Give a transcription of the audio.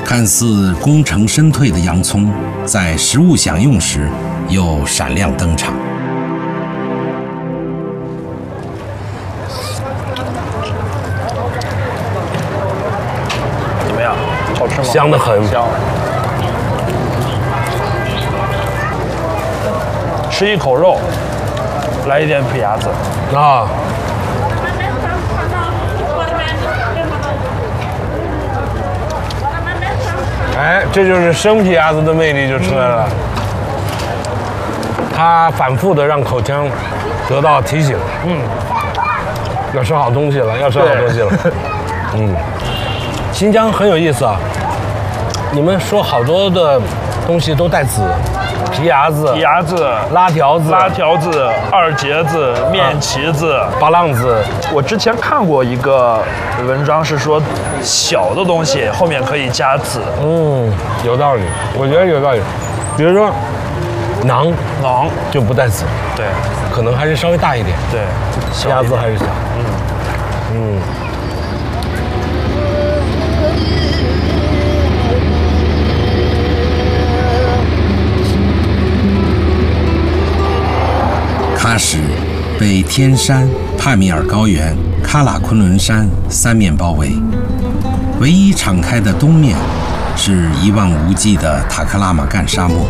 看似功成身退的洋葱，在食物享用时又闪亮登场。 怎么样？好吃吗？ 香得很。 香。吃一口肉，来一点皮鸭子啊。哎，这就是生皮鸭子的魅力就出来了。它反复的让口腔得到提醒，要吃好东西了，要吃好东西了。新疆很有意思啊，你们说好多的东西都带籽，皮鸭子、拉条子、 二节子、面旗子、 巴浪子。 我之前看过一个文章，是说小的东西后面可以加籽。 有道理，我觉得有道理。比如说馕就不带籽， 对， 可能还是稍微大一点。 对， 鸭子还是小。 喀什被天山、帕米尔高原、喀喇昆仑山三面包围，唯一敞开的东面是一望无际的塔克拉玛干沙漠。